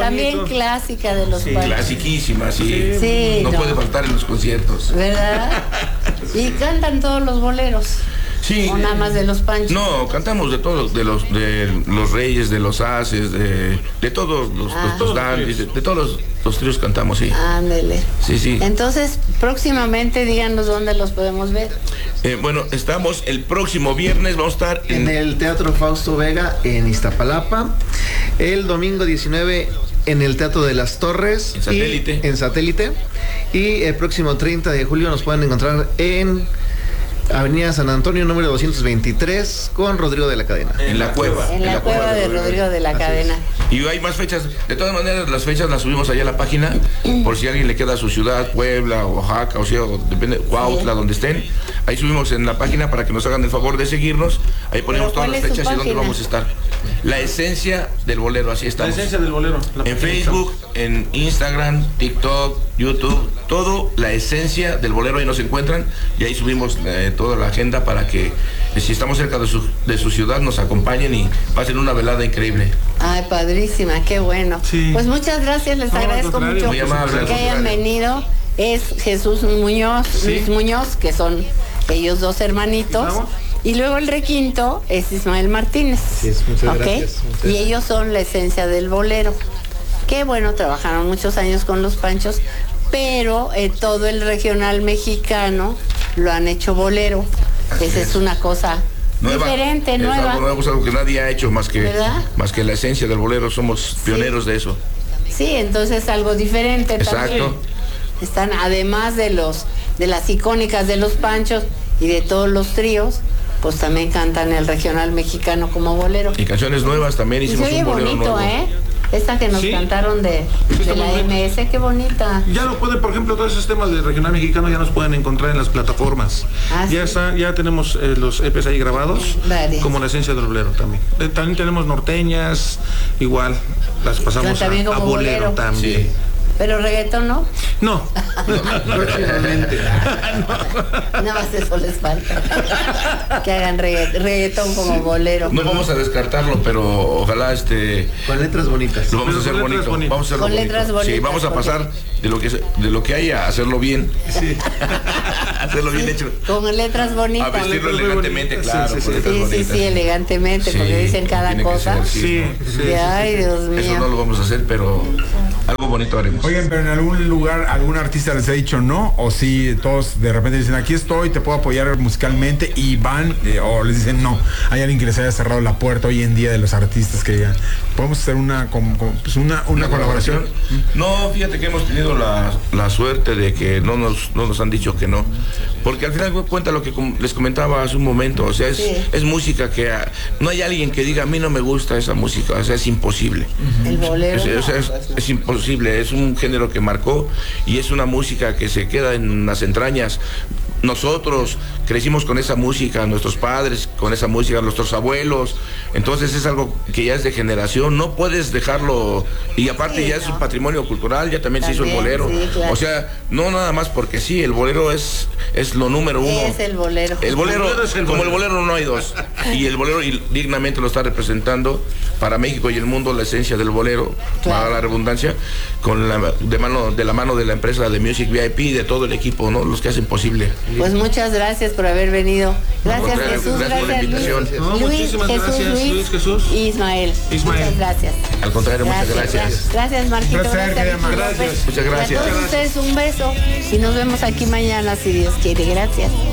También clásica de los Panchos. Clasiquísima, sí. Sí, no puede faltar en los conciertos. ¿Verdad? Y cantan todos los boleros. Sí. ¿O nada más de los Panchos? No, cantamos de todos, de los Reyes, de los Haces, de todos los dandies, de todos los tríos cantamos, sí. Ándele. Sí. Entonces, próximamente díganos dónde los podemos ver. Bueno, estamos el próximo viernes, vamos a estar en el Teatro Fausto Vega en Iztapalapa, el domingo 19 en el Teatro de las Torres, en Satélite, y el próximo 30 de julio nos pueden encontrar en Avenida San Antonio, número 223, con Rodrigo de la Cadena. En la cueva. En la cueva de Rodrigo de la Cadena. Y hay más fechas. De todas maneras, las fechas las subimos allá a la página, por si a alguien le queda a su ciudad, Puebla, Oaxaca, o sea, depende, Cuautla, donde estén. Ahí subimos en la página para que nos hagan el favor de seguirnos. Ahí ponemos todas las fechas y dónde vamos a estar. La esencia del bolero, así estamos. La esencia del bolero. En Facebook, en Instagram, TikTok, YouTube, todo la esencia del bolero, ahí nos encuentran y ahí subimos toda la agenda para que si estamos cerca de su ciudad nos acompañen y pasen una velada increíble. Ay, padrísima, qué bueno. Sí. Pues muchas gracias, les agradezco mucho muy amable, que hayan venido. Es Jesús Muñoz, Luis Muñoz, que son ellos dos hermanitos. Y luego el requinto es Ismael Martínez. Sí, muchas gracias. Y ellos son la esencia del bolero. Qué bueno, trabajaron muchos años con los Panchos, pero todo el regional mexicano lo han hecho bolero. Esa es una cosa diferente, nueva. Es algo nuevo, es algo que nadie ha hecho más que la esencia del bolero. Somos pioneros de eso. Sí, entonces algo diferente. Exacto. También. Están, además de las icónicas de los Panchos y de todos los tríos, pues también cantan el regional mexicano como bolero. Y canciones nuevas también hicimos un bolero bonito, nuevo. Esta que nos cantaron de la MS, qué bonita. Ya lo pueden, por ejemplo, todos esos temas de regional mexicano ya nos pueden encontrar en las plataformas. Ya tenemos los EPs ahí grabados, como la esencia del bolero también. También tenemos norteñas, igual, las pasamos a bolero también. Sí. ¿Pero reggaetón no? No. Próximamente. Nada más eso les falta. Que hagan reggaetón como bolero. No vamos a descartarlo, pero ojalá con letras bonitas. Lo vamos a hacer bonito. Vamos a hacerlo con bonito. Letras bonitas. Sí, vamos a pasar de lo que hay a hacerlo bien. Sí. Hacerlo bien hecho. Con letras bonitas. A vestirlo elegantemente, claro. Sí, elegantemente, porque dicen cada cosa. Sí. Ay, Dios mío. Eso no lo vamos a hacer, pero algo bonito haremos. Oigan, pero en algún lugar, algún artista les ha dicho no, o si todos de repente dicen aquí estoy, te puedo apoyar musicalmente, y van, o les dicen no. Hay alguien que les haya cerrado la puerta hoy en día de los artistas que digan, podemos hacer una colaboración. No, fíjate que hemos tenido la suerte de que no nos han dicho que no, porque al final cuenta lo que les comentaba hace un momento, o sea, es música que no hay alguien que diga a mí no me gusta esa música, o sea, es imposible. El bolero. Es imposible, es un género que marcó y es una música que se queda en las entrañas. Nosotros crecimos con esa música, nuestros padres con esa música, nuestros abuelos, entonces es algo que ya es de generación, no puedes dejarlo, y aparte ya es un patrimonio cultural, ya también se hizo el bolero, claro. O sea, no nada más porque sí, el bolero es lo número uno. Es el bolero. El bolero, como el bolero no hay dos, y el bolero dignamente lo está representando para México y el mundo, la esencia del bolero, para la redundancia, de la mano de la empresa de Music VIP y de todo el equipo, ¿no? Los que hacen posible. Pues muchas gracias por haber venido. Gracias, Jesús. Gracias por la invitación. Muchísimas gracias, Luis, Jesús. Y Ismael. Muchas gracias. Al contrario, muchas gracias. Gracias, Marquito. Gracias. Muchas gracias. A todos ustedes un beso y nos vemos aquí mañana si Dios quiere. Gracias.